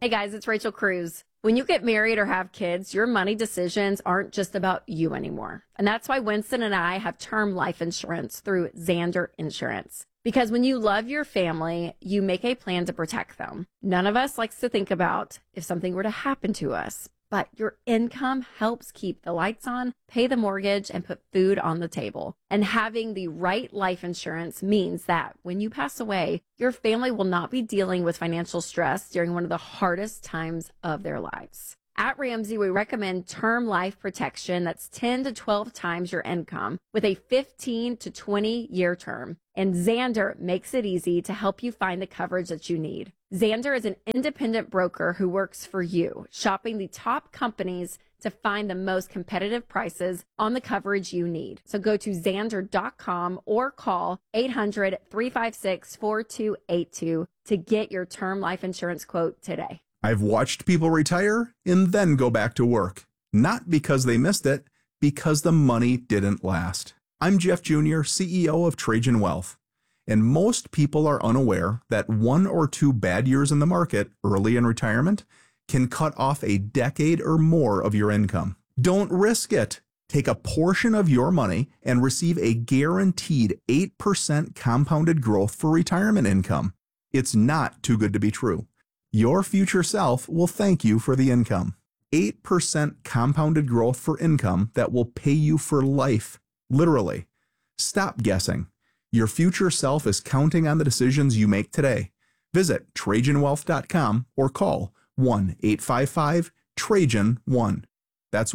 Hey guys, it's Rachel Cruz. When you get married or have kids, your money decisions aren't just about you anymore. And that's why Winston and I have term life insurance through Xander Insurance. Because when you love your family, you make a plan to protect them. None of us likes to think about if something were to happen to us, but your income helps keep the lights on, pay the mortgage, and put food on the table. And having the right life insurance means that when you pass away, your family will not be dealing with financial stress during one of the hardest times of their lives. At Ramsey, we recommend term life protection that's 10 to 12 times your income with a 15 to 20 year term. And Xander makes it easy to help you find the coverage that you need. Xander is an independent broker who works for you, shopping the top companies to find the most competitive prices on the coverage you need. So go to Xander.com or call 800-356-4282 to get your term life insurance quote today. I've watched people retire and then go back to work. Not because they missed it, because the money didn't last. I'm Jeff Jr., CEO of Trajan Wealth. And most people are unaware that 1 or 2 bad years in the market early in retirement can cut off a decade or more of your income. Don't risk it. Take a portion of your money and receive a guaranteed 8% compounded growth for retirement income. It's not too good to be true. Your future self will thank you for the income. 8% compounded growth for income that will pay you for life. Literally. Stop guessing. Your future self is counting on the decisions you make today. Visit TrajanWealth.com or call 1-855-TRAJAN-1. That's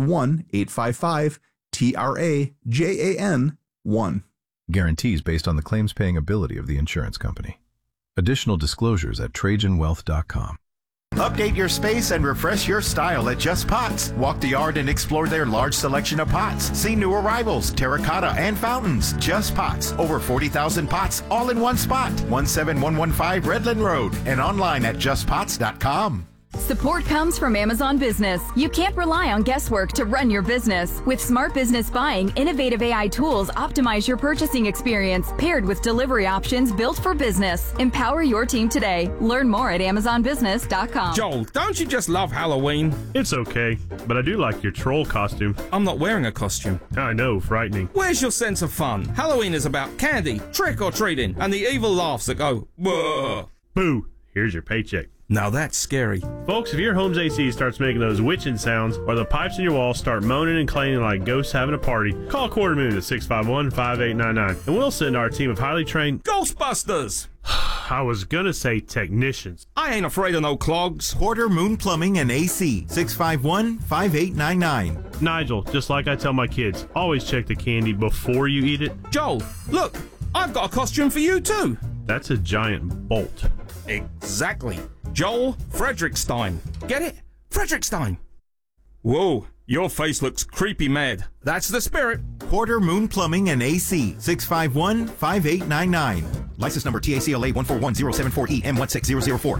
1-855-TRAJAN-1. Guarantees based on the claims paying ability of the insurance company. Additional disclosures at TrajanWealth.com. Update your space and refresh your style at Just Pots. Walk the yard and explore their large selection of pots. See new arrivals, terracotta, and fountains. Just Pots. Over 40,000 pots, all in one spot. 17115 Redland Road and online at justpots.com. Support comes from Amazon Business. You can't rely on guesswork to run your business. With Smart Business Buying, innovative AI tools optimize your purchasing experience, paired with delivery options built for business. Empower your team today. Learn more at amazonbusiness.com. Joel, don't you just love Halloween? It's okay, but I do like your troll costume. I'm not wearing a costume. I know, frightening. Where's your sense of fun? Halloween is about candy, trick-or-treating, and the evil laughs that go, whoa. Boo, here's your paycheck. Now that's scary. Folks, if your home's AC starts making those witching sounds or the pipes in your wall start moaning and clanging like ghosts having a party, call Quarter Moon at 651-5899 and we'll send our team of highly trained Ghostbusters! I was gonna say technicians. I ain't afraid of no clogs. Quarter Moon Plumbing and AC, 651-5899. Nigel, just like I tell my kids, always check the candy before you eat it. Joel, look, I've got a costume for you too. That's a giant bolt. Exactly. Joel Frederickstein. Get it? Frederickstein. Whoa, your face looks creepy mad. That's the spirit. Quarter Moon Plumbing and AC, 651-5899. License number TACLA 141-074E M16004.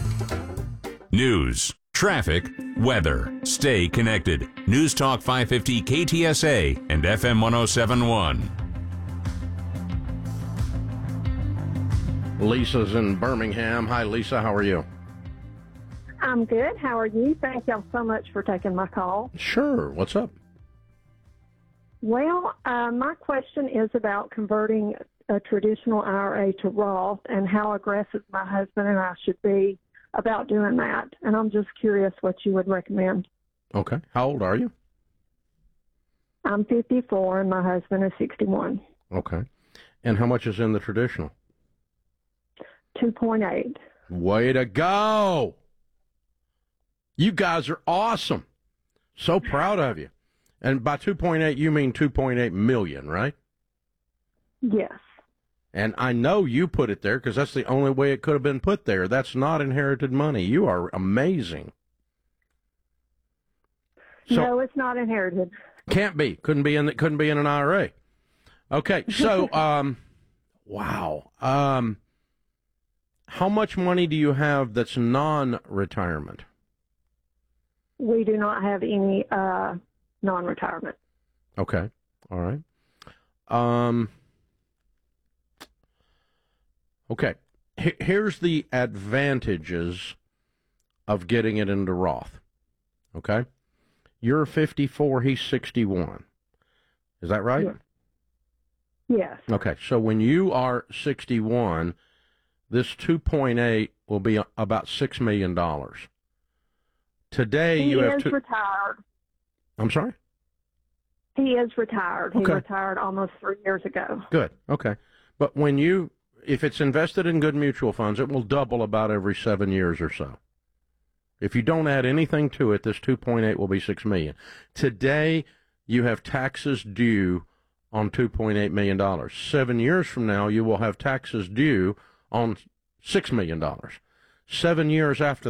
News, traffic, weather. Stay connected. News Talk 550 KTSA and FM 1071. Lisa's in Birmingham. Hi, Lisa. How are you? I'm good. How are you? Thank y'all so much for taking my call. Sure. What's up? Well, my question is about converting a traditional IRA to Roth and how aggressive my husband and I should be about doing that. And I'm just curious what you would recommend. Okay. How old are you? I'm 54 and my husband is 61. Okay. And how much is in the traditional? 2.8. Way to go. You guys are awesome. So proud of you. And by 2.8, you mean 2.8 million, right? Yes. And I know you put it there because that's the only way it could have been put there. That's not inherited money. You are amazing. So, no, it's not inherited. Can't be. Couldn't be in an IRA. Okay. So, wow. How much money do you have that's non-retirement? We do not have any non-retirement. Okay. All right. Okay. Here's the advantages of getting it into Roth. Okay? You're 54, he's 61. Is that right? Yes. Okay, so when you are 61, this 2.8 will be about $6 million. Today you have retired. I'm sorry? He is retired. Okay. He retired almost 3 years ago. Good. Okay. But if it's invested in good mutual funds, it will double about every 7 years or so. If you don't add anything to it, this 2.8 will be $6 million. Today, you have taxes due on $2.8 million. 7 years from now, you will have taxes due on $6 million. 7 years after